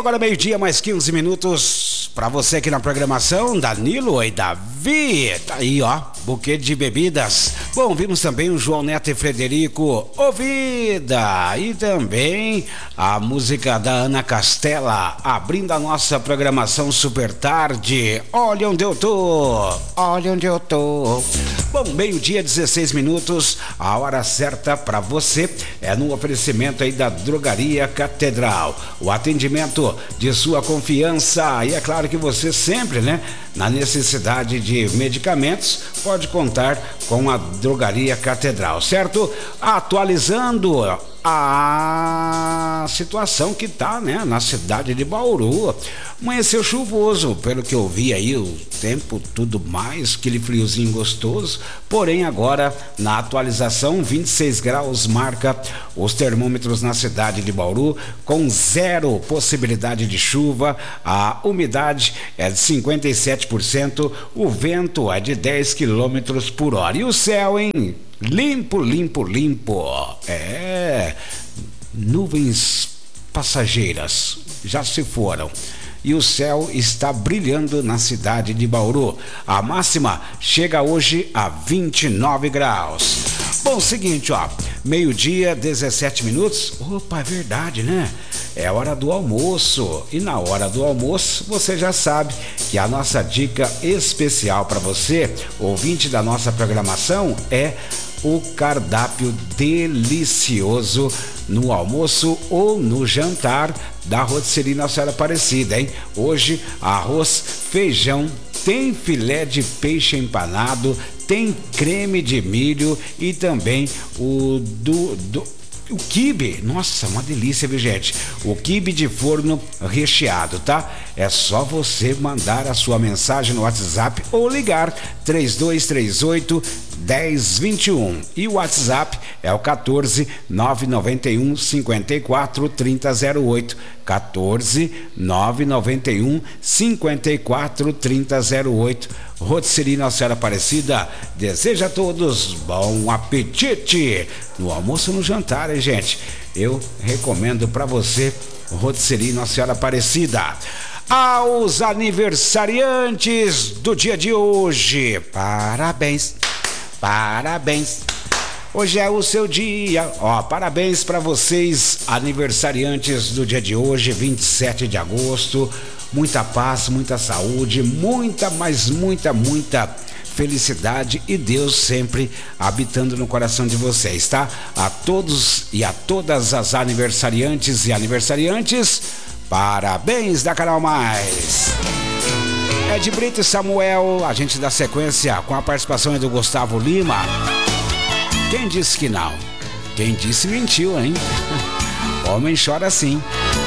agora meio-dia, mais 15 minutos pra você aqui na programação, Danilo e Davi. Tá aí, ó, buquê de bebidas. Bom, vimos também o João Neto e Frederico, Ouvida. E também a música da Ana Castela, abrindo a nossa programação super tarde. Olha onde eu tô, olha onde eu tô. Bom, meio-dia, 16 minutos, a hora certa pra você é no oferecimento aí da Drogaria Catedral. O atendimento de sua confiança, e é claro que você sempre, né, na necessidade de medicamentos, pode contar com a Drogaria Catedral, certo? Atualizando a situação que tá, né, na cidade de Bauru. Amanheceu chuvoso, pelo que eu vi aí, o tempo tudo mais, aquele friozinho gostoso, porém agora na atualização 26 graus marca os termômetros na cidade de Bauru, com zero possibilidade de chuva, a umidade é de 57%, o vento é de 10 km por hora e o céu, hein? Limpo, limpo, limpo. Nuvens passageiras já se foram e o céu está brilhando na cidade de Bauru. A máxima chega hoje a 29 graus. Bom, seguinte, ó, meio-dia, 17 minutos. Opa, é verdade, né? É hora do almoço. E na hora do almoço, você já sabe que a nossa dica especial para você, ouvinte da nossa programação, é o cardápio delicioso no almoço ou no jantar da Rotisserie Nossa Senhora Aparecida, hein? Hoje, arroz, feijão, tem filé de peixe empanado, tem creme de milho e também o quibe. Nossa, uma delícia, viu, gente? O quibe de forno recheado, tá? É só você mandar a sua mensagem no WhatsApp ou ligar 3238-1021. E o WhatsApp é o 14 991 54 3008. 14 991 54 3008. Rotisserie Nossa Senhora Aparecida deseja a todos bom apetite no almoço e no jantar, hein, gente? Eu recomendo para você Rotisserie Nossa Senhora Aparecida. Aos aniversariantes do dia de hoje, parabéns, parabéns. Hoje é o seu dia, ó, parabéns para vocês, aniversariantes do dia de hoje, 27 de agosto. Muita paz, muita saúde, muita felicidade e Deus sempre habitando no coração de vocês, tá? A todos e a todas as aniversariantes e aniversariantes, parabéns da Canal Mais. Ed Brito e Samuel, a gente dá sequência com a participação do Gustavo Lima. Quem disse que não? Quem disse mentiu, hein? Homem chora sim.